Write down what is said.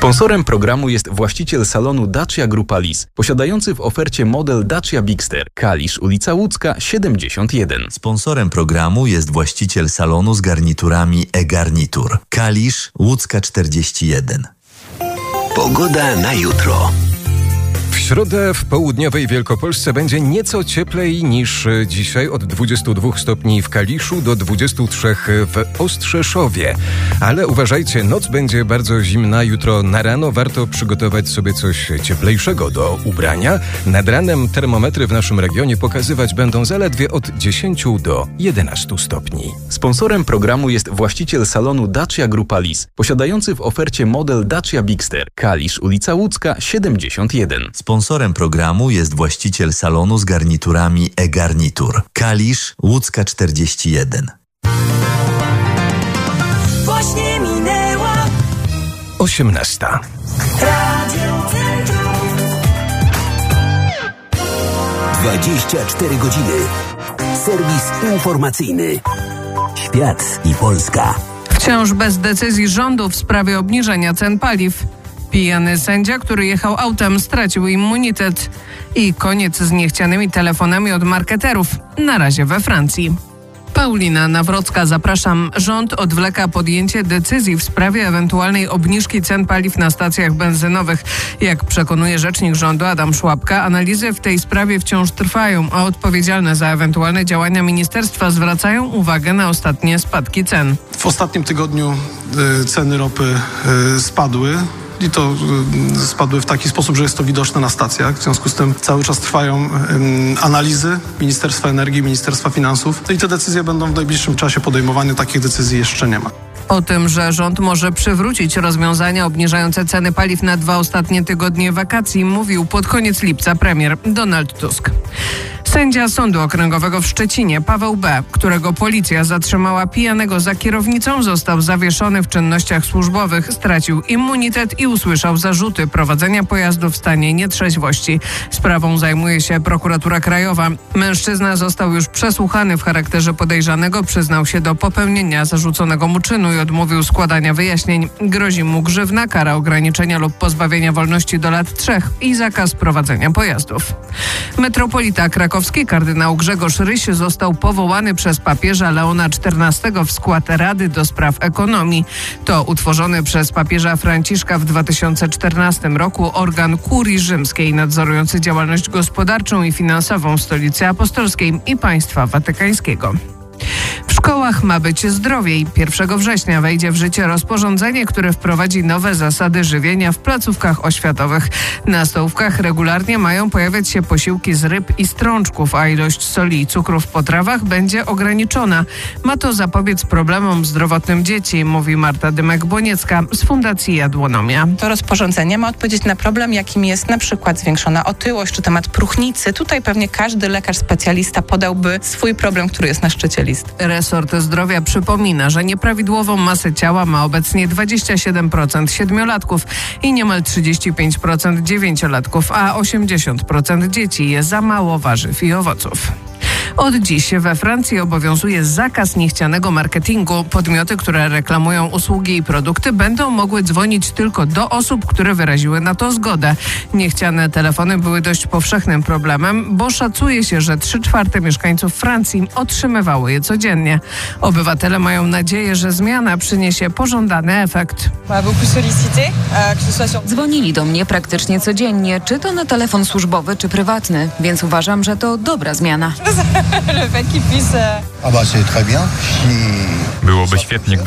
Sponsorem programu jest właściciel salonu Dacia Grupa Lis, posiadający w ofercie model Dacia Bigster, Kalisz, ulica Łódzka, 71. Sponsorem programu jest właściciel salonu z garniturami e-Garnitur, Kalisz, Łódzka, 41. Pogoda na jutro. W środę w południowej Wielkopolsce będzie nieco cieplej niż dzisiaj, od 22 stopni w Kaliszu do 23 w Ostrzeszowie. Ale uważajcie, noc będzie bardzo zimna. Jutro na rano warto przygotować sobie coś cieplejszego do ubrania. Nad ranem termometry w naszym regionie pokazywać będą zaledwie od 10 do 11 stopni. Sponsorem programu jest właściciel salonu Dacia Grupa Lis, posiadający w ofercie model Dacia Bigster, Kalisz, ulica Łódzka, 71. Sponsorem programu jest właściciel salonu z garniturami e-Garnitur, Kalisz, Łódzka, 41. Właśnie minęła 18. Radio Centrum. 24 godziny. Serwis informacyjny. Świat i Polska. Wciąż bez decyzji rządu w sprawie obniżenia cen paliw. Pijany sędzia, który jechał autem, stracił immunitet. I koniec z niechcianymi telefonami od marketerów. Na razie we Francji. Paulina Nawrocka, zapraszam. Rząd odwleka podjęcie decyzji w sprawie ewentualnej obniżki cen paliw na stacjach benzynowych. Jak przekonuje rzecznik rządu Adam Szłapka, analizy w tej sprawie wciąż trwają, a odpowiedzialne za ewentualne działania ministerstwa zwracają uwagę na ostatnie spadki cen. W ostatnim tygodniu ceny ropy spadły. I to spadły w taki sposób, że jest to widoczne na stacjach. W związku z tym cały czas trwają analizy Ministerstwa Energii, Ministerstwa Finansów. I te decyzje będą w najbliższym czasie podejmowane. Takich decyzji jeszcze nie ma. O tym, że rząd może przywrócić rozwiązania obniżające ceny paliw na 2 ostatnie tygodnie wakacji, mówił pod koniec lipca premier Donald Tusk. Sędzia Sądu Okręgowego w Szczecinie, Paweł B., którego policja zatrzymała pijanego za kierownicą, został zawieszony w czynnościach służbowych, stracił immunitet i usłyszał zarzuty prowadzenia pojazdu w stanie nietrzeźwości. Sprawą zajmuje się prokuratura krajowa. Mężczyzna został już przesłuchany w charakterze podejrzanego, przyznał się do popełnienia zarzuconego mu czynu i odmówił składania wyjaśnień. Grozi mu grzywna, kara ograniczenia lub pozbawienia wolności do lat 3 i zakaz prowadzenia pojazdów. Metropolita krakowski kardynał Grzegorz Ryś został powołany przez papieża Leona XIV w skład Rady do Spraw Ekonomii. To utworzony przez papieża Franciszka w 2014 roku organ kurii rzymskiej nadzorujący działalność gospodarczą i finansową Stolicy Apostolskiej i Państwa Watykańskiego. W szkołach ma być zdrowiej. 1 września wejdzie w życie rozporządzenie, które wprowadzi nowe zasady żywienia w placówkach oświatowych. Na stołówkach regularnie mają pojawiać się posiłki z ryb i strączków, a ilość soli i cukru w potrawach będzie ograniczona. Ma to zapobiec problemom zdrowotnym dzieci, mówi Marta Dymek-Boniecka z Fundacji Jadłonomia. To rozporządzenie ma odpowiedzieć na problem, jakim jest na przykład zwiększona otyłość czy temat próchnicy. Tutaj pewnie każdy lekarz specjalista podałby swój problem, który jest na szczycie listy. Resort Zdrowia przypomina, że nieprawidłową masę ciała ma obecnie 27% siedmiolatków i niemal 35% dziewięciolatków, a 80% dzieci je za mało warzyw i owoców. Od dziś we Francji obowiązuje zakaz niechcianego marketingu. Podmioty, które reklamują usługi i produkty, będą mogły dzwonić tylko do osób, które wyraziły na to zgodę. Niechciane telefony były dość powszechnym problemem, bo szacuje się, że 3/4 mieszkańców Francji otrzymywało je codziennie. Obywatele mają nadzieję, że zmiana przyniesie pożądany efekt. Dzwonili do mnie praktycznie codziennie, czy to na telefon służbowy, czy prywatny, więc uważam, że to dobra zmiana. Byłoby świetnie,